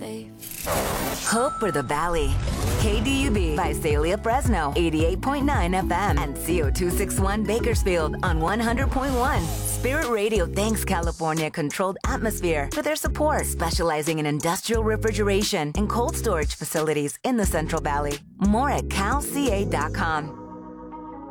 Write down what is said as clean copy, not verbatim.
Hope for the Valley. KDUB by Celia Fresno, 88.9 FM, and CO261 Bakersfield on 100.1. Spirit Radio thanks California Controlled Atmosphere for their support, specializing in industrial refrigeration and cold storage facilities in the Central Valley. More at calca.com.